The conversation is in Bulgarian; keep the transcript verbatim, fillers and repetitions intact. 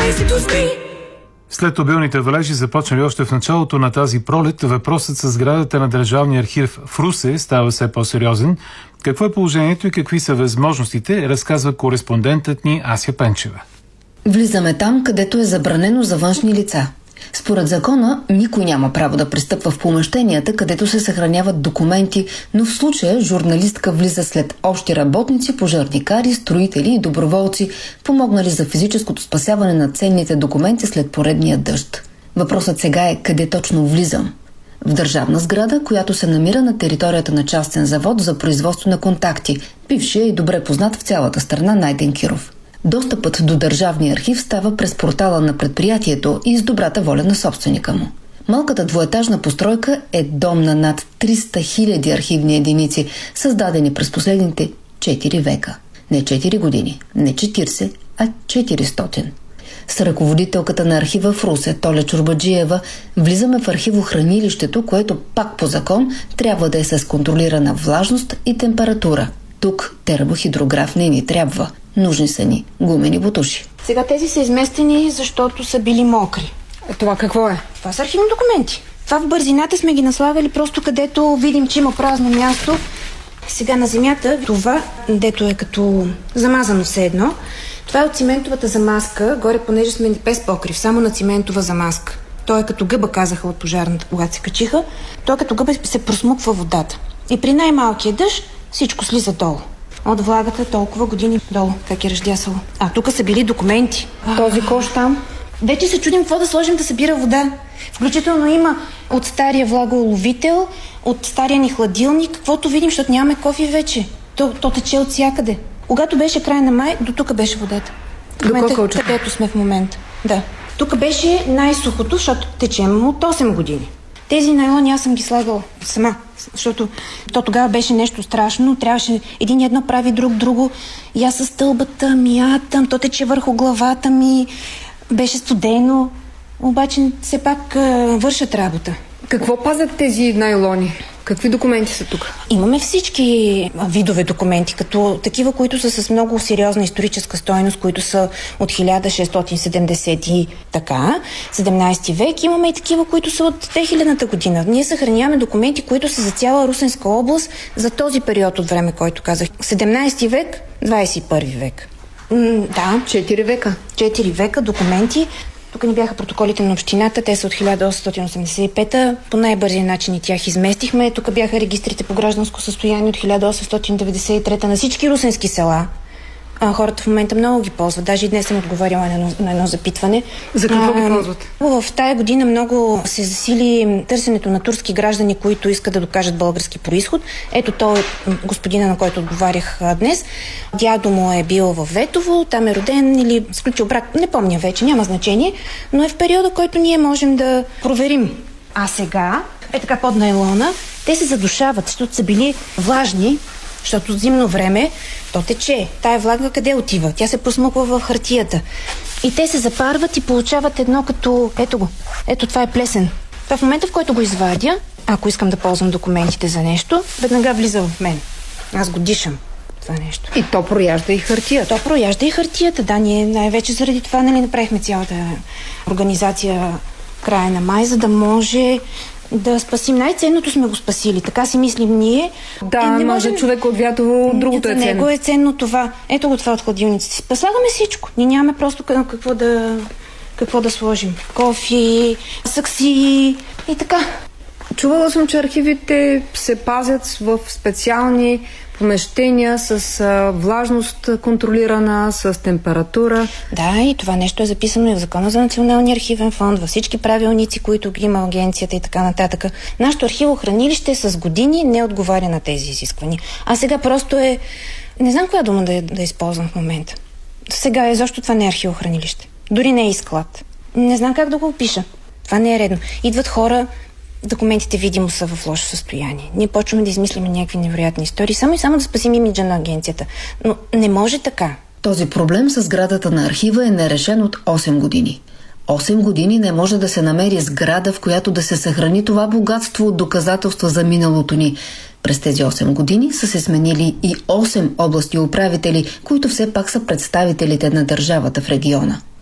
След обилните валежи, започнали още в началото на тази пролет, въпросът с сградата на Държавния архив в Русе става все по-сериозен. Какво е положението и какви са възможностите, разказва кореспондентът ни Ася Пенчева. Влизаме там, където е забранено за външни лица. Според закона, никой няма право да пристъпва в помещенията, където се съхраняват документи, но в случая журналистка влиза след общи работници, пожарникари, строители и доброволци, помогнали за физическото спасяване на ценните документи след поредния дъжд. Въпросът сега е къде точно влизам. В държавна сграда, която се намира на територията на частен завод за производство на контакти, бившия и добре познат в цялата страна Найден Киров. Достъпът до Държавния архив става през портала на предприятието и с добрата воля на собственика му. Малката двуетажна постройка е дом на над триста хиляди архивни единици, създадени през последните четири века. Не четири години, не четиридесет, а четиристотин. С ръководителката на архива в Русе, Толя Чурбаджиева, влизаме в архивохранилището, което пак по закон трябва да е с контролирана влажност и температура. Тук термохидрограф не ни трябва. Нужни са ни гумени бутуши. Сега тези са изместени, защото са били мокри. А това какво е? Това са архивни документи. Това в бързината сме ги наслагали просто където видим, че има празно място. Сега на земята това, дето е като замазано все едно, това е от циментовата замазка, горе, понеже сме без покрив, само на циментова замазка. Той е като гъба, казаха от пожарната, когато се качиха. Той е като гъба се просмуква водата. И при най-малкия дъжд всичко слиза долу. От влагата толкова години долу, как е ръждясало. А тук са били документи. Този кош там? Вече се чудим какво да сложим да събира вода. Включително има от стария влагоуловител, от стария ни хладилник, каквото видим, защото нямаме кофе вече. То, то тече от всякъде. Когато беше край на май, до тук беше водата. До колко? Където сме в момента. Да. Тук беше най-сухото, защото течем от осем години. Тези найлони аз съм ги слагала сама, защото то тогава беше нещо страшно. Трябваше един едно прави друг друго. И аз с стълбата мятам, то тече върху главата ми. Беше студено. Обаче все пак а, вършат работа. Какво пазят тези найлони? Какви документи са тук? Имаме всички видове документи, като такива, които са с много сериозна историческа стойност, които са от хиляда шестстотин и седемдесети и така, седемнадесети век. Имаме и такива, които са от две хилядната година. Ние съхраняваме документи, които са за цяла Русенска област за този период от време, който казах. седемнадесети век, двадесет и първи век. М- да. Четири века. Четири века документи. Тук ни бяха протоколите на общината, те са от хиляда осемстотин осемдесет и пета. По най-бързия начин и тях изместихме. Тук бяха регистрите по гражданско състояние от хиляда осемстотин деветдесет и трета на всички русенски села. А, хората в момента много ги ползват. Даже и днес съм отговаряла на едно, на едно запитване. За какво ги ползват? В тая година много се засили търсенето на турски граждани, които искат да докажат български происход. Ето той, господина, на който отговарях днес. Дядо му е бил в Ветово, там е роден или сключил брак, не помня вече, няма значение, но е в периода, който ние можем да проверим. А сега, е така под найлона, те се задушават, защото са били влажни, защото зимно време то тече. Тая влага къде отива? Тя се просмуква в хартията. И те се запарват и получават едно като... Ето го. Ето това е плесен. Това в момента, в който го извадя, ако искам да ползвам документите за нещо, веднага влиза в мен. Аз го дишам. Това нещо. И то прояжда и хартията. То прояжда и хартията, да. Ние най-вече заради това, нали, направихме цялата организация края на май, за да може да спасим. Най-ценното сме го спасили. Така си мислим ние. Да, е, не може човек от Вятово, другото е ценно. За него е ценно това. Ето го това от хладилниците си. Слагаме всичко. Ние нямаме просто какво да, какво да сложим. Кофи, сакси и така. Чувала съм, че архивите се пазят в специални помещения с а, влажност контролирана, с температура. Да, и това нещо е записано и в Закона за Националния архивен фонд, във всички правилници, които ги има агенцията и така нататък. Нашето архивохранилище с години не отговаря на тези изисквания. А сега просто е... Не знам коя дума да, да използвам в момента. Сега е, защо това не е архивохранилище. Дори не е и склад. Не знам как да го опиша. Това не е редно. Идват хора, документите видимо са в лошо състояние. Ние почваме да измислиме някакви невероятни истории, само и само да спасим имиджа на агенцията. Но не може така. Този проблем с сградата на архива е нерешен от осем години. осем години не може да се намери сграда, в която да се съхрани това богатство от доказателства за миналото ни. През тези осем години са се сменили и осем областни управители, които все пак са представителите на държавата в региона.